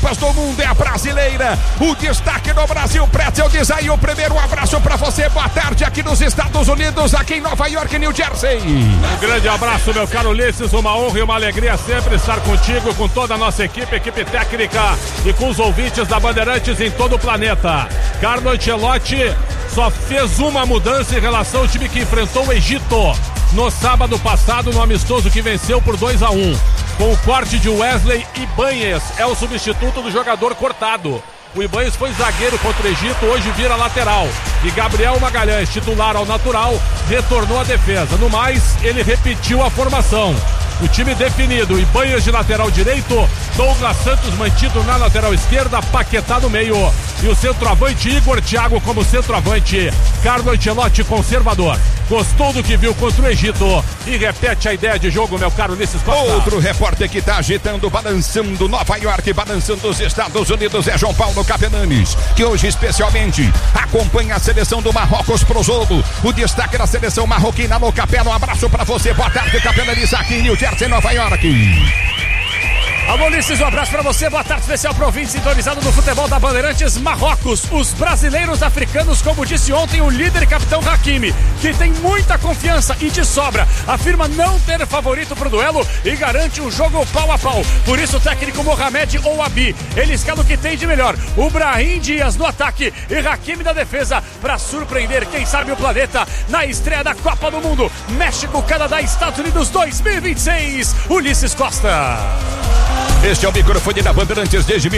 Copas do Mundo é a brasileira. O destaque do Brasil, Pretzel diz aí o primeiro abraço pra você. Boa tarde aqui nos Estados Unidos, aqui em Nova York, New Jersey. Um grande abraço, meu caro Ulisses, uma honra e uma alegria sempre estar contigo, com toda a nossa equipe técnica e com os ouvintes da Bandeirantes em todo o planeta. Carlo Ancelotti só fez uma mudança em relação ao time que enfrentou o Egito no sábado passado, no amistoso que venceu por 2-1. Com o corte de Wesley, Ibáñez é o substituto do jogador cortado. O Ibáñez foi zagueiro contra o Egito, hoje vira lateral. E Gabriel Magalhães, titular ao natural, retornou à defesa. No mais, ele repetiu a formação. O time definido, Ibáñez de lateral direito, Douglas Santos mantido na lateral esquerda, Paquetá no meio. E o centroavante Igor Thiago como centroavante. Carlo Ancelotti, conservador. Gostou do que viu contra o Egito e repete a ideia de jogo, meu caro Ulisses Costa. Outro repórter que tá agitando, balançando Nova York, balançando os Estados Unidos é João Paulo Capelanes, que hoje especialmente acompanha a seleção do Marrocos pro jogo. O destaque da seleção marroquina no Capela. Um abraço pra você, boa tarde, Capelanes, aqui em New Jersey, Nova York. Alô, Ulisses, um abraço pra você, boa tarde especial pro ouvinte sintonizado no futebol da Bandeirantes. Marrocos, os brasileiros africanos, como disse ontem o líder e capitão Hakimi, que tem muita confiança e de sobra, afirma não ter favorito pro duelo e garante um jogo pau a pau. Por isso o técnico Mohamed Ouabi, ele escala o que tem de melhor, o Brahim Dias no ataque e Hakimi na defesa, pra surpreender, quem sabe, o planeta na estreia da Copa do Mundo, México, Canadá, Estados Unidos 2026. Ulisses Costa. Este é o microfone da Bandeirantes desde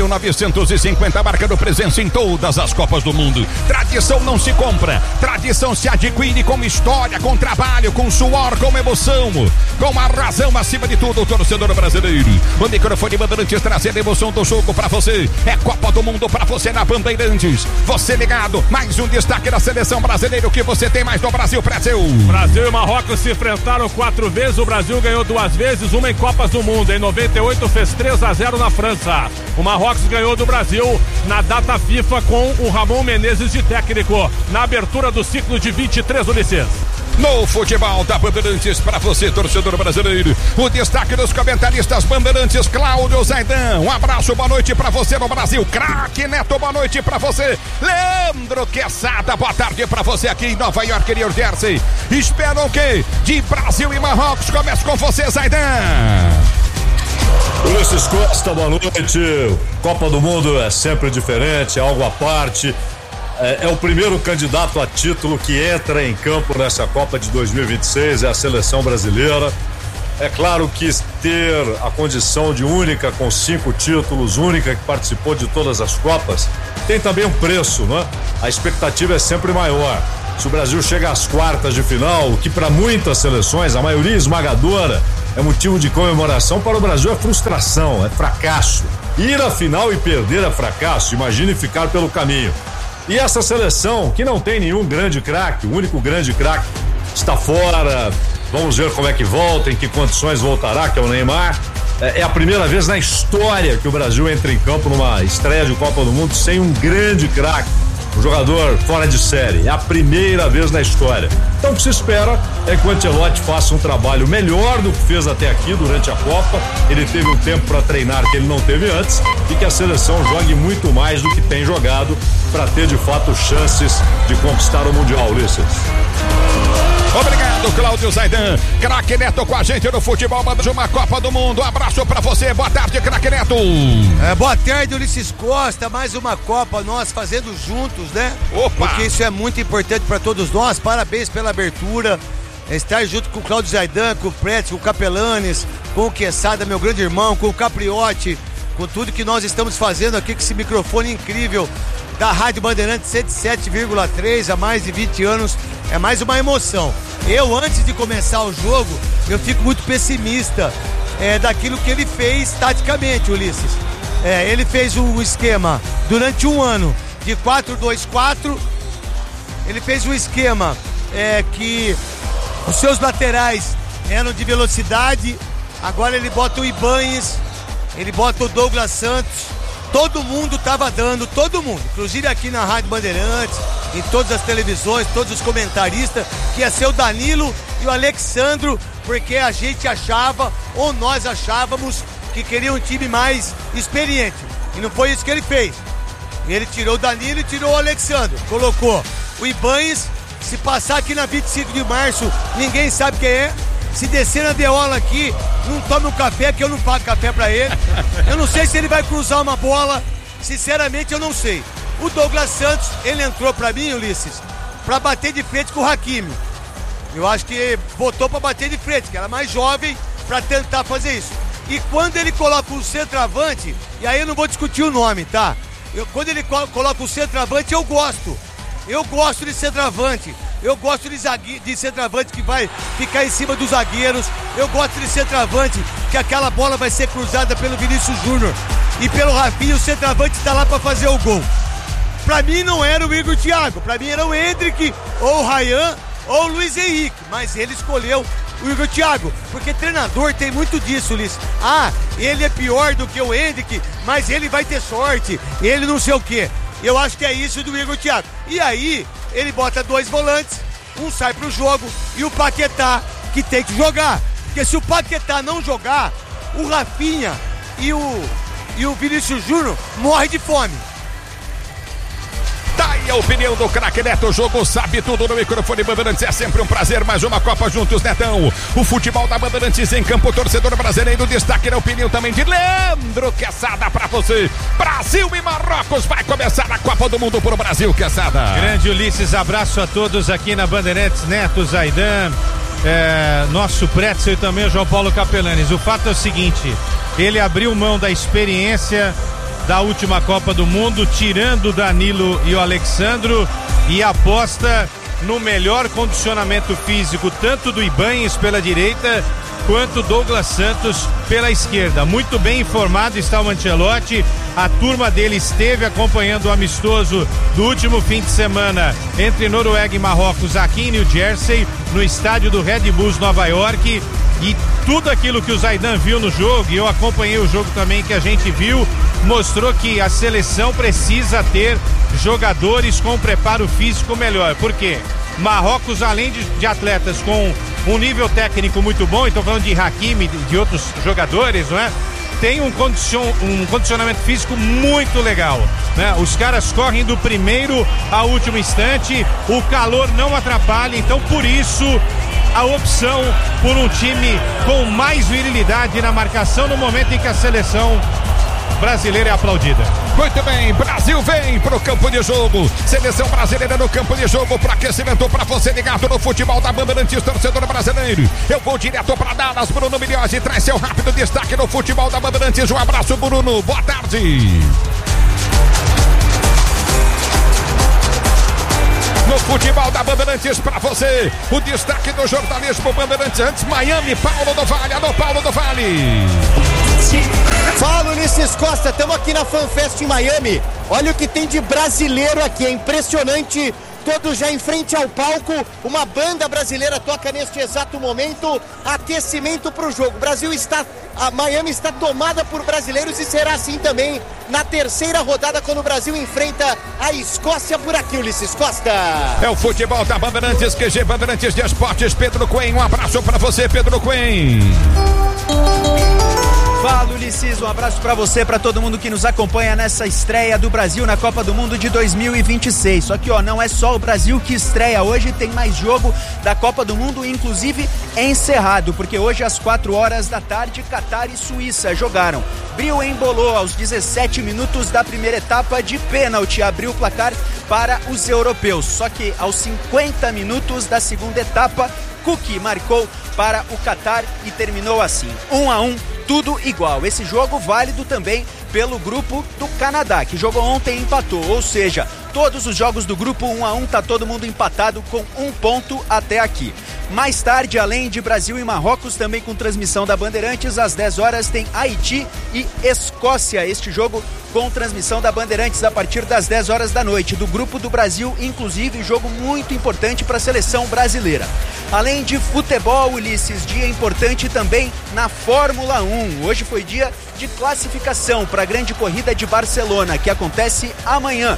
1950, marcando presença em todas as Copas do Mundo. Tradição não se compra, tradição se adquire com história, com trabalho, com suor, com emoção, com a razão acima de tudo, o torcedor brasileiro. O microfone Bandeirantes trazendo a emoção do jogo pra você. É Copa do Mundo pra você na Bandeirantes. Você ligado, mais um destaque da seleção brasileira. O que você tem mais do Brasil, Pretzel? Brasil e Marrocos se enfrentaram 4 vezes, o Brasil ganhou 2 vezes, uma em Copas do Mundo. Em 98 fez 3-0 na França. O Marrocos ganhou do Brasil na data FIFA com o Ramon Menezes de técnico, na abertura do ciclo de 23, Ulisses. No futebol da Bandeirantes para você, torcedor brasileiro. O destaque dos comentaristas Bandeirantes, Cláudio Zaidan. Um abraço, boa noite para você no Brasil. Craque Neto, boa noite para você. Leandro Quesada, boa tarde para você aqui em Nova York, New Jersey. Esperam o quê? De Brasil e Marrocos. Começa com você, Zaidan. Ulisses Costa, boa noite. Copa do Mundo é sempre diferente, é algo à parte. É o primeiro candidato a título que entra em campo nessa Copa de 2026, é a seleção brasileira. É claro que ter a condição de única com 5 títulos, única que participou de todas as Copas, tem também um preço, né? A expectativa é sempre maior. Se o Brasil chega às quartas de final, o que para muitas seleções, a maioria esmagadora, é motivo de comemoração, para o Brasil é frustração, é fracasso. Ir à final e perder é fracasso, imagine ficar pelo caminho. E essa seleção, que não tem nenhum grande craque, o único grande craque está fora, vamos ver como é que volta, em que condições voltará, que é o Neymar. É a primeira vez na história que o Brasil entra em campo numa estreia de Copa do Mundo sem um grande craque, um jogador fora de série. É a primeira vez na história. Então o que se espera é que o Ancelotti faça um trabalho melhor do que fez até aqui durante a Copa. Ele teve um tempo para treinar que ele não teve antes e que a seleção jogue muito mais do que tem jogado para ter de fato chances de conquistar o Mundial, Ulisses. Obrigado, Cláudio Zaidan. Craque Neto com a gente no futebol, manda de uma Copa do Mundo. Abraço pra você, boa tarde, Craque Neto. Boa tarde, Ulisses Costa. Mais uma Copa nós fazendo juntos, né? Opa! Porque isso é muito importante pra todos nós. Parabéns pela abertura. Estar junto com o Cláudio Zaidan, com o Pretz, com o Capelanes, com o Quesada, meu grande irmão, com o Capriotti, com tudo que nós estamos fazendo aqui, com esse microfone incrível da Rádio Bandeirantes 107,3 há mais de 20 anos. É mais uma emoção. Eu, antes de começar o jogo, eu fico muito pessimista daquilo que ele fez taticamente, Ulisses. Ele fez um esquema durante um ano de 4-2-4. Ele fez um esquema que os seus laterais eram de velocidade. Agora ele bota o Ibáñez, ele bota o Douglas Santos. Todo mundo estava dando, todo mundo, inclusive aqui na Rádio Bandeirantes, em todas as televisões, todos os comentaristas, que ia ser o Danilo e o Alexandro, porque a gente achava, ou nós achávamos, que queria um time mais experiente. E não foi isso que ele fez. Ele tirou o Danilo e tirou o Alexandre. Colocou o Ibanez. Se passar aqui na 25 de março, ninguém sabe quem é. Se descer na deola aqui, não tome um café, que eu não pago café pra ele. Eu não sei se ele vai cruzar uma bola. Sinceramente, eu não sei. O Douglas Santos, ele entrou pra mim, Ulisses, pra bater de frente com o Hakimi. Eu acho que botou pra bater de frente, que era mais jovem, pra tentar fazer isso. E quando ele coloca o centroavante, e aí eu não vou discutir o nome, tá? Quando ele coloca o centroavante, eu gosto. Eu gosto de centroavante. Eu gosto de centroavante que vai ficar em cima dos zagueiros. Eu gosto de centroavante que aquela bola vai ser cruzada pelo Vinícius Júnior e pelo Rafinha. O centroavante está lá para fazer o gol. Pra mim não era o Igor Thiago. Pra mim era o Hendrick, ou o Ryan, ou o Luiz Henrique. Mas ele escolheu o Igor Thiago, porque treinador tem muito disso, Ulisses. Ele é pior do que o Hendrick, mas ele vai ter sorte, ele não sei o quê. Eu acho que é isso do Igor Thiago. E aí, ele bota 2 volantes, um sai pro jogo e o Paquetá, que tem que jogar. Porque se o Paquetá não jogar, o Rafinha e o Vinícius Júnior morrem de fome. Tá aí a opinião do craque Neto, o jogo sabe tudo no microfone Bandeirantes, é sempre um prazer, mais uma Copa juntos, Netão. O futebol da Bandeirantes em campo, torcedor brasileiro, destaque na opinião também de Leandro Quesada pra você. Brasil e Marrocos, vai começar a Copa do Mundo pro Brasil, Quesada. Grande Ulisses, abraço a todos aqui na Bandeirantes, Neto, Zaidan, nosso Pretzel e também o João Paulo Capelanes. O fato é o seguinte, ele abriu mão da experiência da última Copa do Mundo, tirando o Danilo e o Alexandro, e aposta no melhor condicionamento físico, tanto do Ibanez pela direita, quanto Douglas Santos pela esquerda. Muito bem informado está o Ancelotti, a turma dele esteve acompanhando o amistoso do último fim de semana entre Noruega e Marrocos aqui em New Jersey, no estádio do Red Bulls Nova York, e tudo aquilo que o Zaidan viu no jogo, e eu acompanhei o jogo também que a gente viu, mostrou que a seleção precisa ter jogadores com preparo físico melhor. Por quê? Marrocos, além de atletas com um nível técnico muito bom, então falando de Hakimi, de outros jogadores, não é? Tem um condicionamento físico muito legal, né? Os caras correm do primeiro ao último instante, o calor não atrapalha, então por isso a opção por um time com mais virilidade na marcação no momento em que a seleção brasileira é aplaudida. Muito bem, Brasil vem pro campo de jogo. Seleção brasileira no campo de jogo para aquecimento para você ligado no futebol da Bandeirantes, torcedor brasileiro. Eu vou direto para Dallas, Bruno Milhões, e traz seu rápido destaque no futebol da Bandeirantes. Um abraço, Bruno. Boa tarde. No futebol da Bandeirantes para você, o destaque do jornalismo Bandeirantes. Antes, Miami, Paulo do Vale. Alô, Paulo do Vale. Fala, Ulisses Costa, estamos aqui na FanFest em Miami. Olha o que tem de brasileiro aqui, é impressionante. Todos já em frente ao palco, uma banda brasileira toca neste exato momento, aquecimento para o jogo. Miami está tomada por brasileiros e será assim também na terceira rodada, quando o Brasil enfrenta a Escócia por aqui, Ulisses Costa. É o futebol da Bandeirantes, QG Bandeirantes de Esportes, Pedro Coen. Um abraço para você, Pedro Coen. Fala, Ulisses, um abraço pra você, pra todo mundo que nos acompanha nessa estreia do Brasil na Copa do Mundo de 2026. Só que, não é só o Brasil que estreia hoje, tem mais jogo da Copa do Mundo, inclusive encerrado, porque hoje às 4h, Catar e Suíça jogaram. Bril embolou aos 17 minutos da primeira etapa de pênalti, abriu o placar para os europeus. Só que aos 50 minutos da segunda etapa, Cook marcou para o Catar e terminou assim, 1-1, tudo igual. Esse jogo válido também pelo grupo do Canadá, que jogou ontem e empatou, ou seja, todos os jogos do grupo 1-1, tá todo mundo empatado com 1 ponto até aqui. Mais tarde, além de Brasil e Marrocos, também com transmissão da Bandeirantes, às 10h tem Haiti e Escócia, este jogo com transmissão da Bandeirantes a partir das 10h da noite, do grupo do Brasil, inclusive jogo muito importante para a seleção brasileira. Além de futebol, Ulisses, dia importante também na Fórmula 1. Hoje foi dia de classificação para a grande corrida de Barcelona, que acontece amanhã.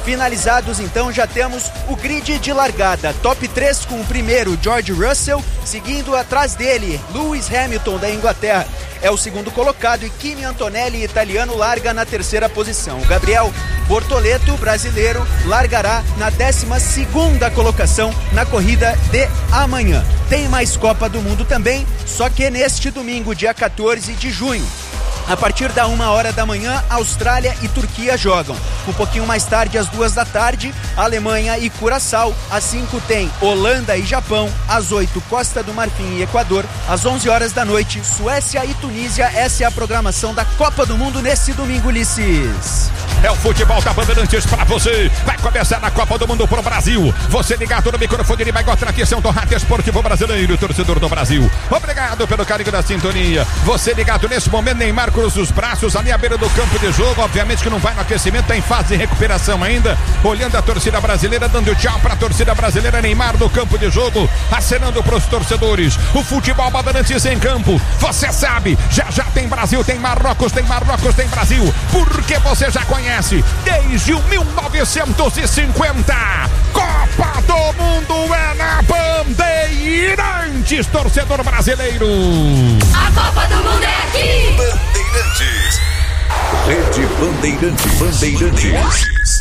Finalizados, então, já temos o grid de largada. Top 3 com o primeiro, George Russell, seguindo atrás dele, Lewis Hamilton, da Inglaterra. É o segundo colocado e Kimi Antonelli, italiano, larga na terceira posição. O Gabriel Bortoleto, brasileiro, largará na 12ª colocação na corrida de amanhã. Tem mais Copa do Mundo também, só que neste domingo, dia 14 de junho. A partir da 1h da manhã, Austrália e Turquia jogam. Um pouquinho mais tarde, às 2 da tarde, Alemanha e Curaçao. Às 5 tem Holanda e Japão. Às 8, Costa do Marfim e Equador. Às 11 horas da noite, Suécia e Tunísia. Essa é a programação da Copa do Mundo nesse domingo, Ulisses. É o futebol da Bandeirantes pra você. Vai começar na Copa do Mundo pro Brasil. Você ligado no microfone de maior tradição do rádio esportivo brasileiro, torcedor do Brasil. Obrigado pelo carinho da sintonia. Você ligado nesse momento, Neymar cruza os braços ali à beira do campo de jogo. Obviamente que não vai no aquecimento, tá em fase de recuperação ainda. Olhando a torcida brasileira, dando tchau pra torcida brasileira. Neymar no campo de jogo, acenando pros torcedores. O futebol Bandeirantes em campo. Você sabe, já tem Brasil, tem Marrocos, tem Brasil. Porque você já conhece desde o 1950. Copa do Mundo é na Bandeirantes, torcedor brasileiro. A Copa do Mundo é aqui. Bandeirantes. Rede Bandeirantes.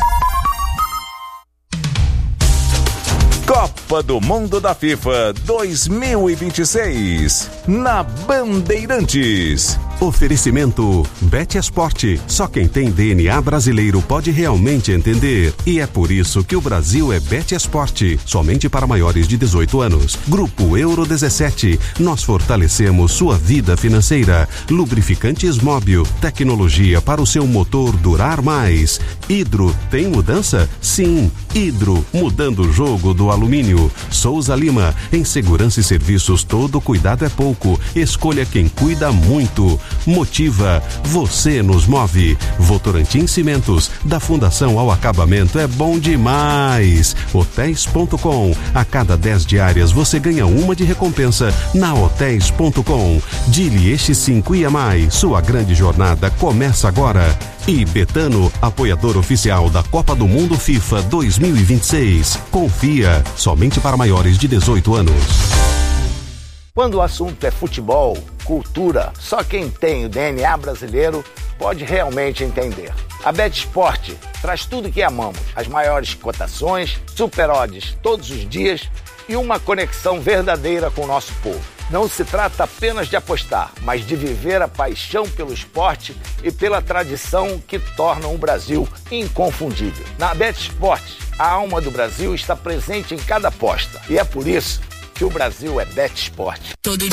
Copa do Mundo da FIFA 2026 na Bandeirantes. Oferecimento Bet Esporte. Só quem tem DNA brasileiro pode realmente entender. E é por isso que o Brasil é Bet Esporte. Somente para maiores de 18 anos. Grupo Euro 17. Nós fortalecemos sua vida financeira. Lubrificantes Móbil. Tecnologia para o seu motor durar mais. Hidro, tem mudança? Sim. Hidro, mudando o jogo do alumínio. Souza Lima. Em segurança e serviços, todo cuidado é pouco. Escolha quem cuida muito. Motiva, você nos move. Votorantim Cimentos, da fundação ao acabamento é bom demais. Hotéis.com, a cada 10 diárias você ganha uma de recompensa na Hotéis.com. Dilieste 5 IAMAI, sua grande jornada começa agora. E Betano, apoiador oficial da Copa do Mundo FIFA 2026. Confia, somente para maiores de 18 anos. Quando o assunto é futebol, cultura, só quem tem o DNA brasileiro pode realmente entender. A Bet Sport traz tudo que amamos, as maiores cotações, super odds todos os dias e uma conexão verdadeira com o nosso povo. Não se trata apenas de apostar, mas de viver a paixão pelo esporte e pela tradição que tornam o Brasil inconfundível. Na Bet Sport, a alma do Brasil está presente em cada aposta e é por isso que o Brasil é Bet Sport. Todo dia